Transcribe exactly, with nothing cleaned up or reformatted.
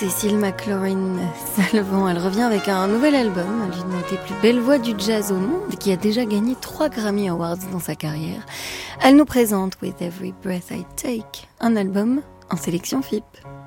Cécile McLaurin Salvant, elle revient avec un nouvel album, l'une des plus belles voix du jazz au monde, qui a déjà gagné trois Grammy Awards dans sa carrière. Elle nous présente With Every Breath I Take, un album en sélection F I P.